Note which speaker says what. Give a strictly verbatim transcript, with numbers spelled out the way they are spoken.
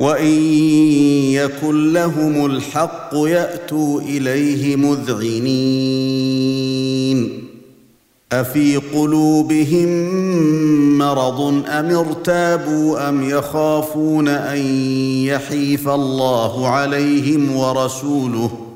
Speaker 1: وَإِن يَكُن لَّهُمُ الْحَقُّ يَأْتُوا إِلَيْهِ مُذْعِنِينَ أَفِي قُلُوبِهِم مَّرَضٌ أَمِ ارْتَابُوا أَمْ يَخَافُونَ أَن يَحِيفَ اللَّهُ عَلَيْهِمْ وَرَسُولُهُ